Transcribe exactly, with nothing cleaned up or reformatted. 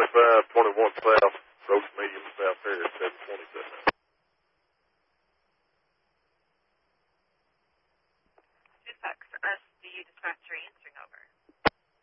twenty-five, twenty-one South, roast medium South Harris, seven twenty-seven. Two six, S D U dispatch three.